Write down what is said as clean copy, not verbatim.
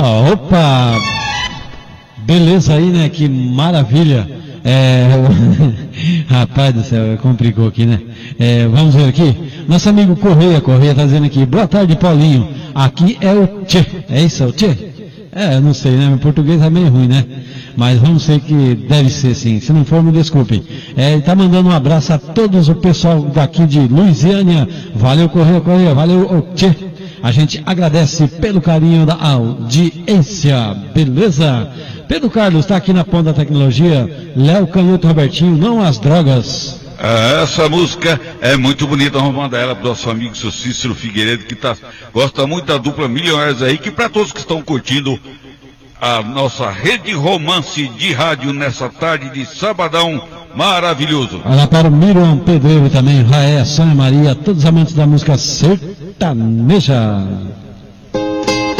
Opa! Beleza aí, né? Que maravilha. Rapaz do céu, complicou aqui, né? Vamos ver aqui. Nosso amigo Correia tá dizendo aqui, boa tarde, Paulinho. Aqui é o Tchê. É isso, é o Tchê? Eu não sei, né? Meu português é meio ruim, né? Mas vamos ser que deve ser sim. Se não for, me desculpem. Ele tá mandando um abraço a todos o pessoal daqui de Luisiânia. Valeu, Correia. Valeu, Tchê. A gente agradece pelo carinho da audiência. Beleza? Pedro Carlos está aqui na Ponta da Tecnologia. Léo Canhoto Robertinho, não às drogas. Essa música é muito bonita, vamos mandar ela para o nosso amigo seu Cícero Figueiredo, que gosta muito da dupla Milionários aí, que para todos que estão curtindo a nossa rede romance de rádio nessa tarde de sabadão maravilhoso. Olha para o Miriam Pedreiro também, Raé, Sônia Maria, todos os amantes da música sertaneja.